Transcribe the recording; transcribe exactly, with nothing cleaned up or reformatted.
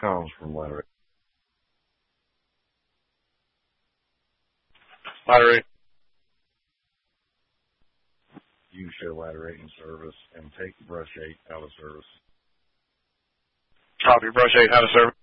calls from Ladder eight. Ladder eight. You show Ladder eight in service and take Brush eight out of service. Copy. Brush eight out of service.